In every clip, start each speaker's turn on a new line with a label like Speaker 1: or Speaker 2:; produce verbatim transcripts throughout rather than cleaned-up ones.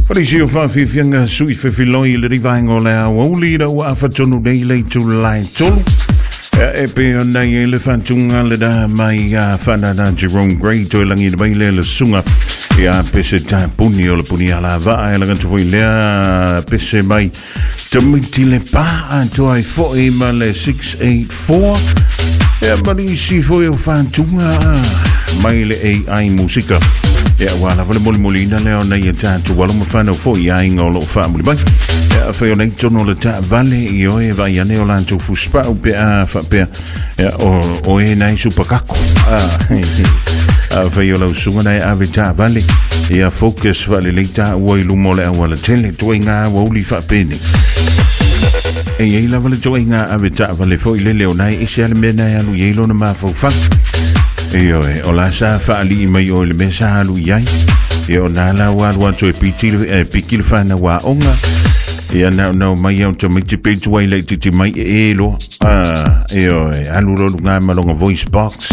Speaker 1: What is your five if young sweet for loyal rivang or our only the Wafatonu day late to line tolu? Epe on the elephant tunga my father Jerome Gray toiling in the Bailey Sunga. Ya pese ta puni o puni ala va ela kan tu ile pese mai tamiti le pa to ai fo e male six eight four ya mali si fo eu fantunga mai le ai musica ya wala vole mol molina le ona ya ta tu wala mo fano fo ya ngolo family bai ya fo le tono le ta vale io e va ya ne ola tu fu spa o pe a fa pe ya o o e nai supakako ah Aveo lo sunga e avita vale ia focus vale leita wai lumole wala tele toinga woli fa peni e ia la vale toinga avita vale fo ile leonai e se almena ya lu yelo na mafo fa io e ola sa fa ali mai o le mesa lu yai io na la wa wa to piti e pikil fa na wa onga ia na no mai o to miti pe to ile titi mai e lo ah io e alu lo nga malonga voice box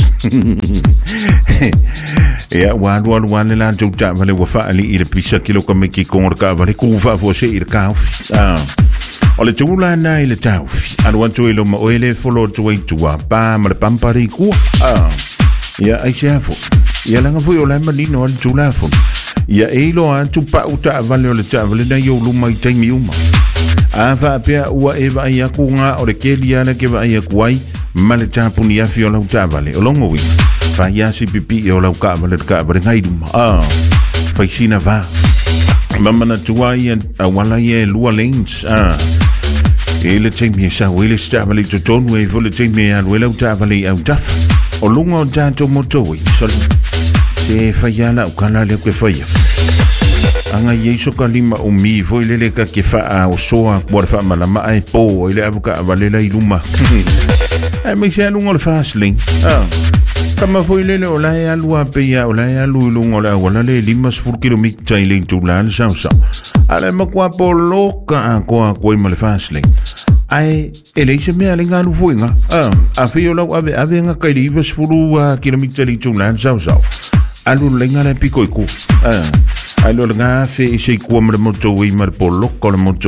Speaker 1: ia wa wa wa le la jo ta vale wa fa ali ile pisa kilo ka me ki kon ka vale ku fa fo se ir ka ah ole tula na ile ta anu wa to ile mo ile folo to wait to wa pa ma pampari ku ah ia ai chefo ia la nga fu ole ma ni no tula fo ia e lo an tu pa uta vale ole ta vale na yo lu mai tai mi uma a fa pia ua e va ia ku nga o le kelia na ke va ia kuai male tapu ni afi o lau ta vale o longo wi fa ia si pipi o lau ka vale ka vale ngai dum ah fa sina va mama na tuai a wala ye lua lanes ah ele tem mi sa wele sta vale to ton we vole tem mi an we lau ta vale au taf o lungo tanto moto wi so se fa ia la kana le ke fa ia anga yeso kalima o mi foi lele ka ke fa o soa por fa mala mai po ile abuka valela iluma ai me se lungo le fasling ah kama foi lele o la ya lua pe ya o la ya lu lungo la wala le limas fur kilomita ile tulan sa sa ale ma kwa po loka ko ko me le fasling ai ele se me alinga lu foi nga ah a fio la ave ave nga kai livas furu kilomita ile tulan sa sa alu lenga le pico iku ah Alo nga fe se ku mo moto wi mar polo ko moto.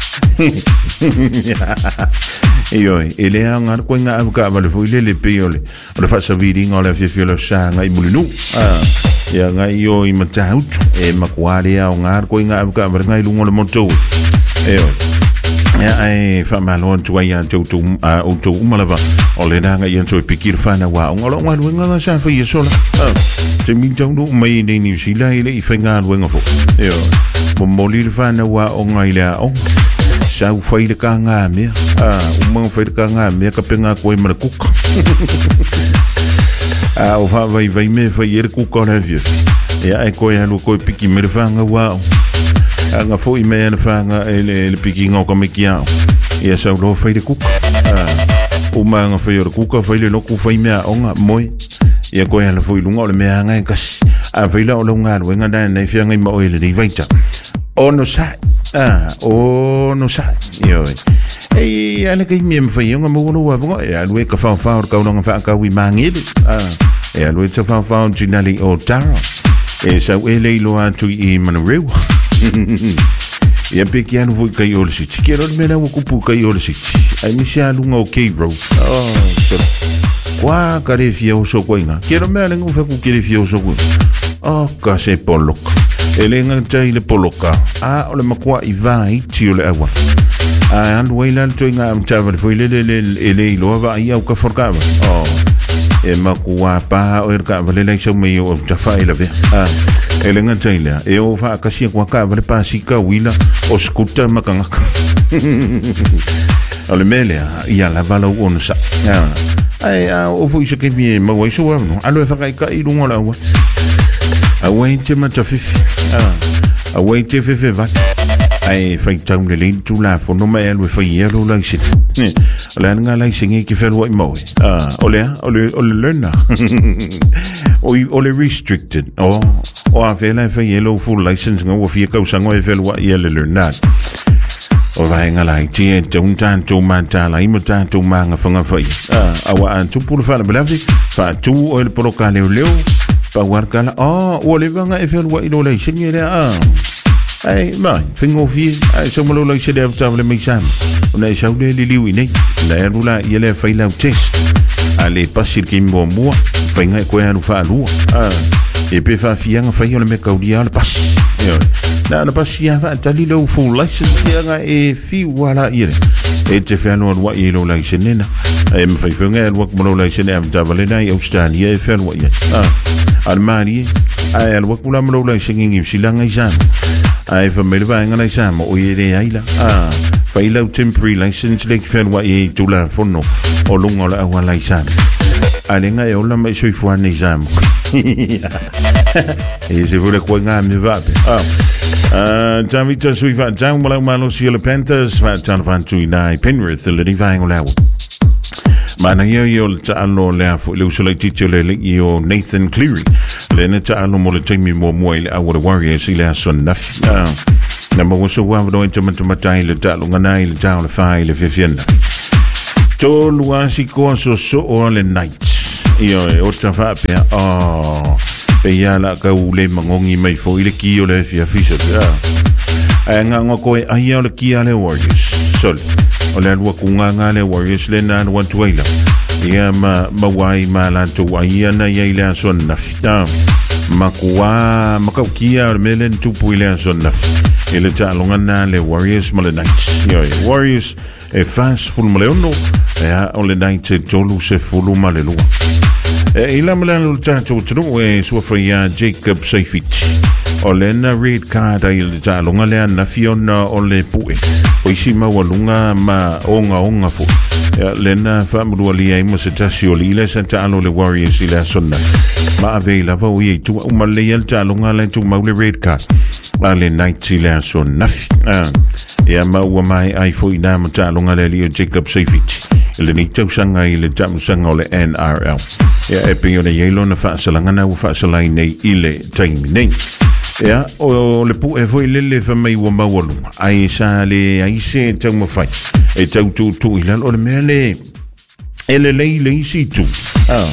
Speaker 1: Io ele angar ko nga ka vale fu ile le piole. Ora fa sa vidi ngola fe fe lo sa nga imulinu. Ah. Ya nga io i mataut e makwale a ngar ko nga ka vale nga lungo le moto. Io. Ya ai fa malon tu ya tu tu a o tu malava. Ole na nga yan so pikir fa na wa ngolo nga nga sa fa yesola. Ah. Te mi tau no mai nei ni sila ile I fenga luenga fo. Io. Mo molir fa na wa o ngai la o. Sa u fa ile ka nga me. Ah, u mo fa ile ka nga me ka penga ko e mar kuk. Ah, o fa vai vai me fa yer ku ko na vie. Ya e ko ya lu ko piki me fa nga wa. Nga fo I me na fa nga ele le piki ngo ko me kia. Ya sa lo fa ile kuk. Ah, u ma nga fa yer ku ka fa ile no ku fa me a onga moi. Ia ko ia foi lunga le mea ngai kas a veila o lunga we nga dai nei fia ngai mo ile di vaita o no sa ah o no sa io e ale kai mi mfai nga mo no wa ngo ia lu ka fa fa ka no fa ka wi mangi ah ia lu ta fa fa jinali o taro e sa we le lo atu I manreu ia pe kia no voi kai o si quiero me na ku pu kai o si ai mi sia lunga o kei bro oh Wa kare fia o so koinga. Quiero me alengo fa ku kire fia o so koinga. Oh, ka se polok. Elenga tai le poloka. Ah, ole makwa I vai ti ole awa. Ah, and weila toinga am tava foi le le ele lo va ia o ka forkava. Oh. E makwa pa o er ka vale le so me o ta fa ile ve. Ah. Elenga tai le. E o fa ka si kwa ka vale pa si ka wila o skuta makanga. Ole mele ia la vala o no sa. Ah. Ai a o foi se que mi ma wai so no alo fa kai kai lungo la wa a wai te ma ta fifi ah a wai te fifi va ai fa tau le lin tu la fo no ma alo fa yelo la sit la nga la singi ki fa wa mo ah ole ole ole lena o ole restricted o o a fa la fa yelo full license ngo fi ka usango e fa wa yelo lena o vai nga lai tie te un tanto manta la imo tanto manga fanga fai ah awa an tu pul fa blavdi fa tu o el procale leo pa warkala ah o le vanga e fel wa ilo lai singere ah ai mai fingo fi ai so mo lo se de ta le mai sam ona sa le li li ni la rula ile fa ila test ale pasir ki mo mo fa nga ko ya fa lu ah e pe fa fi nga fa yo le me ka dia le pas yo na na pas ya fa tali lo full license ya nga e fi wala ire e te fa no wa ilo la senena e me fa fa nga wa mo la senena ta vale na yo stan ye fa wa ya ah almani ai al wa kula mo la sengi silanga izan ai fa me va nga na izan o ye ai la ah fa ilo temporary license le fa wa e tu la fono o lungo la wa la izan ale nga yo la me so fo na izan e se vuole qua nga mi va ah Uh, David just we've had down well malo si le Panthers va tan van tu nai Penrith le di vai ngola mana yo yo ta lo le fu le usole titolo le yo Nathan Cleary le na ta lo mo le timi mo mo le our Warriors ile son naf na mo so wa do into matai le ta lo ngana ile ta le fai le fifienda to lo asi ko so so o le night yo o ta fa pe oh pe ya la ka ule mangongi mai fo ile ki o le fia fisa ya nga ngo ko ai o le ki ale Warriors sol o le wa kunga nga le Warriors le na wa tuila ya ma ma wai ma la to ai na ya ile son na fita ma kwa ma ka ki ya me le tu pu ile son na ile ta longa na le Warriors ma le night yo Warriors e fast full ma le no ya o le night to lu se full ma le lu e ila mala lo tato tru e so fria Jacob Seifert o le na red card ai ta longa le na fiona o le pue o isi ma walunga ma onga onga fu le na famulu ali ai mo se tasi o le sa ta lo le Warriors ila sonna ma avela va o ye tu ma le el ta longa le tu ma le red card ale night ila sonna ya ma wa mai ai fu ina ma ta longa le li Jacob Seifert le ni tau sanga i le jam sanga o le N R L ya e pe ona yelo na fa salanga na u fa salai nei ile time nei ya o le pu e foi le le fa mai wa mawolu ai sa le ai se tau mo fai e tau tu tu ile o le mele ele le le si tu ah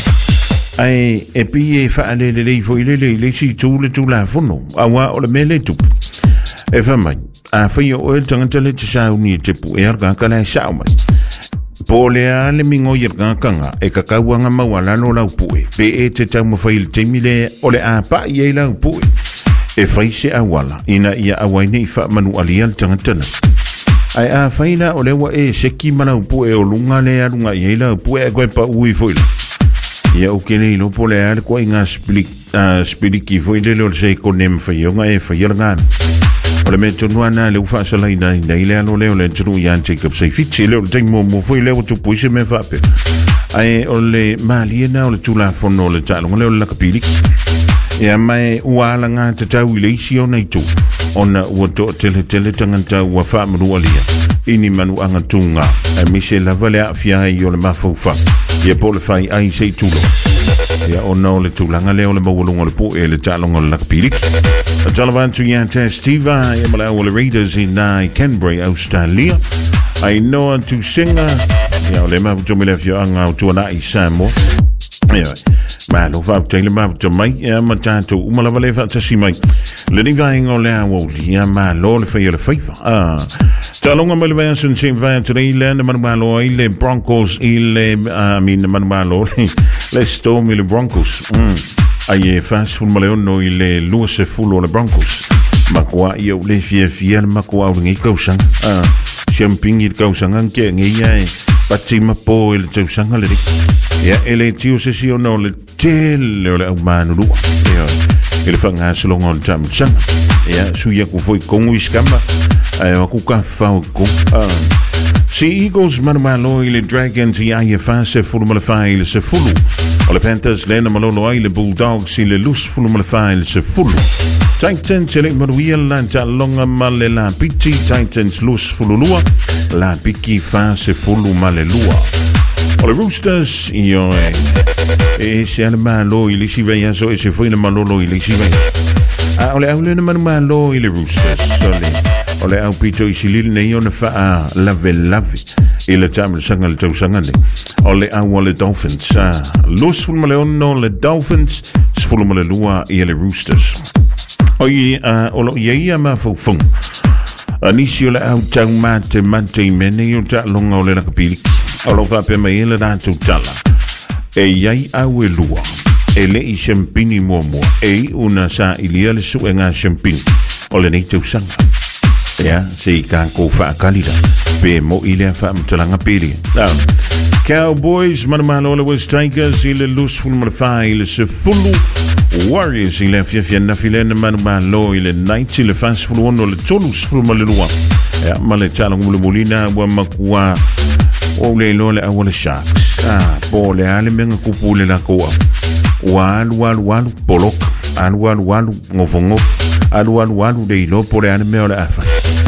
Speaker 1: ai e pe e fa le le le foi le le le si tu le tu la fono awa o le mele tu e fa mai a fa yo o tanga tele tsa uni te pu e arga kala sa mai pole ale mingo yerga kanga e kakawanga mawala no la pue pe e te tau mafail te mile ole a pa ye la pue e faise awala ina ia awaine fa manu alial tangantana ai a faina ole wa e seki mana pue o lunga le alunga ye la pue ko pa ui foila ia o kele no pole ale ko inga split spiliki foile lo se konem fa yonga e fa yerga o le me tonuana le ufa salai nai nei le ano leo le tunu yan Jacob Seifert le o te mo mo foi le o tu puise me fa pe ai o le maliena o le tula fono le talo le o la kapili e mai uala nga te tau le isi o nei tu ona o to tele tele tanganta wa fa manu alia ini manu anga tunga e mise la vale a fia i o le mafufa e po le fai ai sei tulo ya ona o le tulanga le o le mawulunga le po e le talo le kapili Jalavantu Yanta Steva, Yamala Walla Raiders in uh, Canberra, Australia. I know to singer, Yalema Jomilef Yanga to an ice samo. Anyway, man, of our tailor map to my Yamatanto, Umalavaleva to see my living vying on our world, Yama, Lord for your favor. Ah, Talonga Malvason, same via today, land the Manmalo, Ile Broncos, Ile, I mean, the Manmalo, let's storm the Broncos. Mm. Ai fast full maleono ile luase full o le Broncos makwa ia le fie fie makwa o ngi kausang ah champing il kausang anke ngi ai pati mapo il kausang le ya ele tio se si ono le tel le o manu lu ya ele fanga slong on jam sang ya suya ku foi con wiskamba ai ku ka fa ku ah si Eagles manumalo ile Dragons ia ia fase full malafai se full o le Panthers le na malolo ai le Bulldogs ile lus full malafai se full Titans le maruia lanta longa male la piti Titans lus full lua la piki fase full male lua o le Roosters io e se al malo ile si veia so e se foi na malolo ile si veia a ole ole na manumalo ile Roosters sole ole au pito i silil nei ona fa lave lave ile tamu sanga le tau sanga ne ole au le Dolphins lus ful male ono le Dolphins ful male lua i le Roosters Oi a olo ia ma fo fo. Anisi o le au tau mate mate i mene i o ta longa o le rakapili. Olo fa pe mai ele rātou tala. E iai au e lua. E le i champini mua mua. E una sa ilia le su e ngā champini. O le nei tau sanga. Ea, se i kā kou wha akalira. Pe mo i lea wha amtalanga pili. Cowboys, manamalo le West Tigers, i le lus fulu marafā, i le se fulu. Warriors, i le fiafia na filene manamalo, i le Knights, i le fast fulu ono, le tolus fulu malilua. Ea, ma le tala ngule mulina, wa makua, o le lo le awa le Sharks. Ah, po le ale menga kupu le la koa. Walu, walu, walu, polok. Alu, walu, walu, ngofu ngofu. Alu, walu, walu, le ilo, po le ale mea o le afa.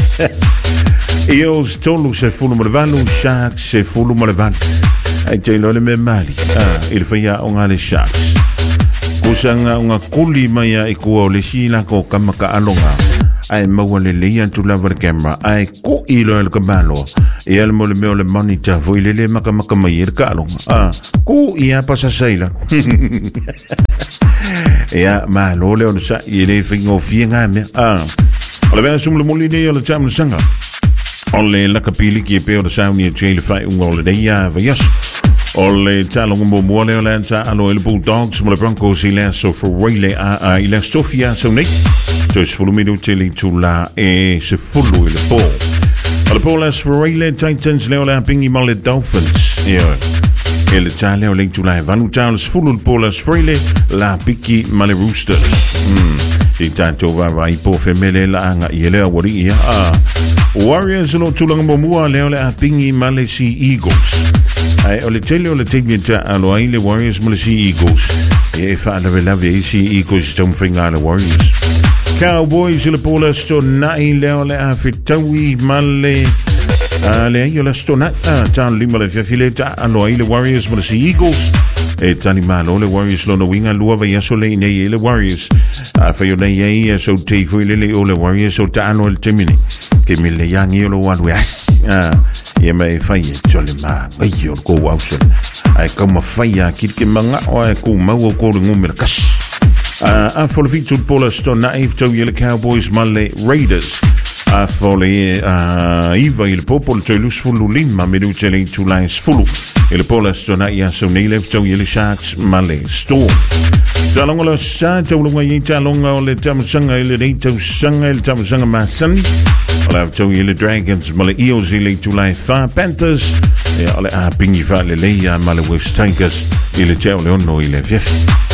Speaker 1: Eels tolu se fulu malevanu, Sharks se fulu malevanu. Ai te ilo le me mali. Ah, il faya o ngā le Sharks. Kusanga o ngā kuli maya i kua o le sila ko kamaka alonga. Ai maua le leia tu lava le camera. Ai ko ilo el kamalo. E al mo le meo le monitor vo i le le maka maka mai el ka alonga. Ah, ko ia pasa saila. Ea malo le o sa i le fingo fienga me. Ah. Ole vena sum le moline o le tamu sanga. Ole la kapili ki e peo da sauni e tjei le fai unga ole deia vayas. Ole talonga mo muole ole anta alo ele Bulldogs mo le Broncos i lea so for Rayleigh a a i lea stofia so nei. So is fulu midu tili tu la e se fulu i le po. Ole po las for Rayleigh Titans leo le apingi ma le Dolphins. Yeah. Ele ta leo le tu la e vanu ta le fulu le po las for Rayleigh la piki ma le Roosters. Hmm. I tanto va vai po femele la anga i ele awari ia. Ah. Warriors no tulanga mo mua leo le apingi ma le Sea Eagles. Ai ole tele ole tele ta alo ai le Warriors ma le Sea Eagles. E fa la vela ve Sea Eagles tom fringa le Warriors. Cowboys le pola sto na i leo le afitawi ma le ale ai le sto na ta lima le fiafileta alo ai le Warriors ma le Sea Eagles. E tani malo le Warriors lo no winga lua va yaso le nei le Warriors. A fa yo nei ai so te foi le le ole Warriors so ta ano el temini. Ke mi le yangi o lo walu as. Ah, ye mai fai e tole ma. Ai yo ko wauso. Ai como fai a kit ke manga o e ko mau ko ngumir kas. Ah, a for the pola sto na if to ye le Cowboys ma le Raiders. A for le a iva il popolo to lus fulu lima minuti le tu lines fulu. Il pola sto na ia so nei left to ye le Sharks ma le Storm. Talonga lo sa talonga ye talonga o le tamusanga ile le tamusanga ile tamusanga masani. Ola to ye le Dragons ma le Eels ile tu line fa Panthers. E ole a pingi fa le leia ma le West Tigers ile tau le ono ile fief.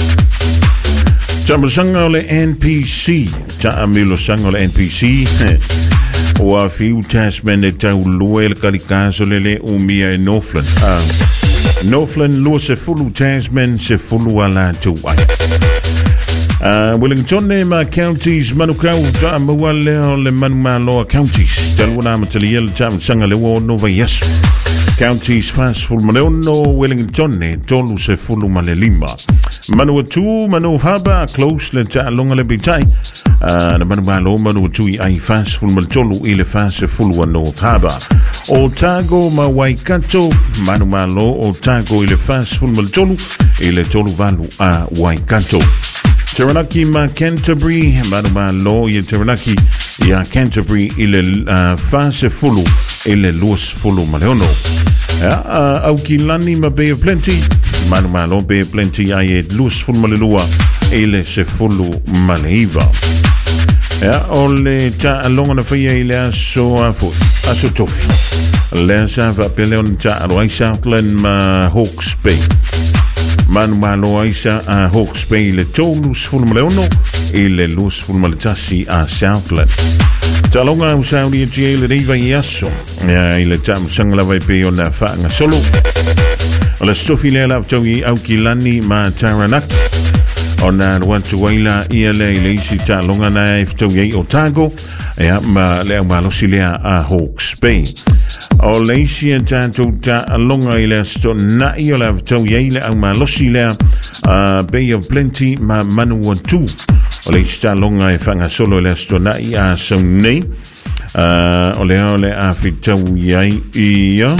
Speaker 1: Tamusanga o le N P C. Ta amilo sanga o le N P C. O a fiu Tasman e tau lua le kalikaso le le umia e Northland. Ah. Northland lua se fulu Tasman se fulu ala tu ai. Uh, Wellington ne ma counties manukau ta maua leo le manuma loa counties. Talua na matali el tam sanga le wo nova yes. Counties fast full maleono Wellington ne tolu se fulu male lima. Manu tu manu haba close le ta longa le bitai. Uh, na manuma lo manu tu i ai fast full mal tolu ile fast full wa North Harbour. Otago ma Waikato manuma lo Otago ile fast full mal tolu ile tolu valu a Waikato. Taranaki ma Canterbury manuma lo ye Taranaki ya Canterbury ile uh, fase fulu ile luas fulu maleono. Ya uh, Aukilani ma Bay of Plenty manuma lo Bay of Plenty ya luas fulu malelua ile se fulu maleiva. Ya ole ta alonga na fia ile aso afu aso tofi. Le sa va peleon ta aloi Southland ma Hawke's Bay. Man malo aisa a Hawke's Bay le tolus fulmaleono e le lus fulmaletasi a Southland. Talonga u saudi e le reiva iaso. Ya ile tam sangla vai pe ona fa nga solo. Ola stofi le la tongi au kilani ma Taranaki. Ona wantu waila ia le ile isi talonga na if tongi Otago. Ya ma le ma lo silea a Hawke's Bay. O leisi en tanto ta longa ile sto na i ola tau yeile au ma losi lea uh, Bay of Plenty ma Manua tu. O leisi ta longa e fanga solo ile sto na i a sau nei. Uh, o lea ole a fitau yei ia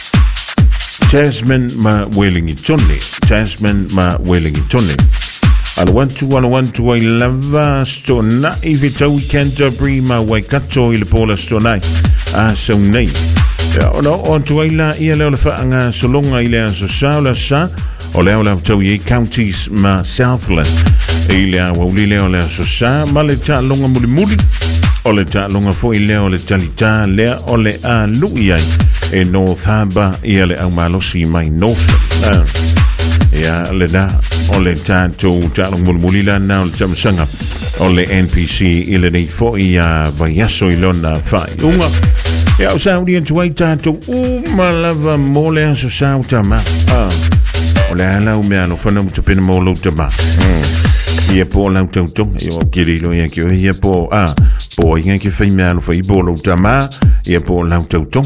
Speaker 1: Tasman ma Wellington. Tasman ma Wellington. Al one two one one two I lava stona if it's a weekend to bring my waikato il pola stona a so nei ya ono on to ila ia le fa anga solonga ile so saula sa o le ola to ye counties ma Southland ile a wuli le ola so sa ma le cha longa muli muli o le cha longa fo ile o le talita le o le a luia e North Harbour ia le au malo si mai North ya le da o le tanto talo mulmulila na o le chamsanga o le N P C ile nei fo ia vaiaso ilona fai unga ya o saudi en tuai tanto u malava mole so sauta ma ah o le ala o me ano fana mutu pena mo lo tama ia po la tonto io kiri lo ia ki ia po ah po ia ki fai me ano fai bo lo tama ia po la tonto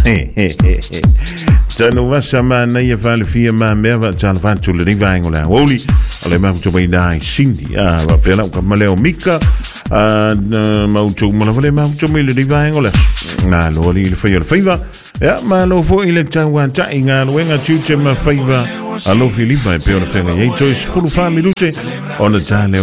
Speaker 1: tano vasa mana ia vale fia ma meva tano vantu le riva ngola woli ole ma to bai dai sindi ah va pela ka maleo mika ah ma to mo la vale ma to me le riva ngola na lo li le fai le faiva ya ma lo fo ile tawa ta inga wenga chuche ma faiva alo filipa e pe o le fenga ye choice full family lute on the